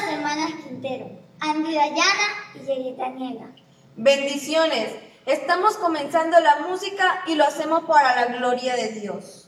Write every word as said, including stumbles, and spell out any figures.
las hermanas Quintero, Andy Dayana y Yeye Daniela. Bendiciones. Estamos comenzando la música y lo hacemos para la gloria de Dios.